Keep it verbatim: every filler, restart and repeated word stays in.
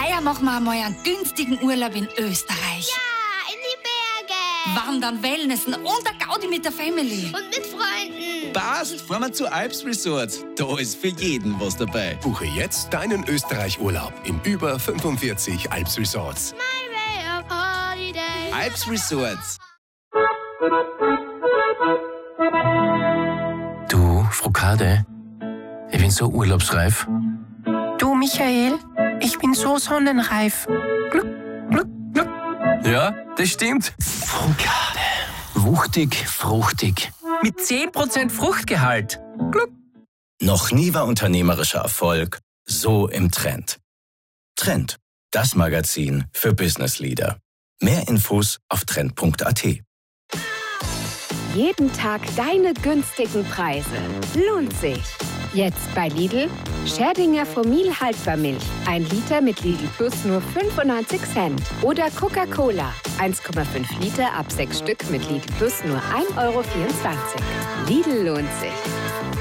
Heuer machen wir einmal einen günstigen Urlaub in Österreich. Ja, in die Berge. Wandern, Wellnessen und der Gaudi mit der Family. Und mit Freunden. Passt, fahren wir zu Alps Resort. Da ist für jeden was dabei. Buche jetzt deinen Österreich-Urlaub in über fünfundvierzig Alps Resorts. My way of holiday. Alps Resorts. Du, Frokade, ich bin so urlaubsreif. Du, Michael, ich bin so sonnenreif. Gluck, gluck, gluck. Ja, das stimmt. Frokade. Wuchtig, fruchtig. Mit zehn Prozent Fruchtgehalt. Gluck. Noch nie war unternehmerischer Erfolg so im Trend. Trend, das Magazin für Business Leader. Mehr Infos auf trend punkt a t. Jeden Tag deine günstigen Preise. Lohnt sich. Jetzt bei Lidl. Scherdinger Fomil Haltbarmilch. ein Liter mit Lidl Plus nur fünfundneunzig Cent. Oder Coca-Cola. eins Komma fünf Liter ab sechs Stück mit Lidl Plus nur ein Euro vierundzwanzig. Lidl lohnt sich.